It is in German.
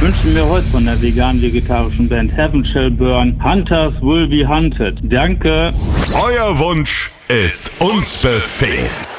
wünschen mir heute von der vegan-vegetarischen Band Heaven Shall Burn Hunters Will Be Hunted. Danke. Euer Wunsch ist uns Befehl.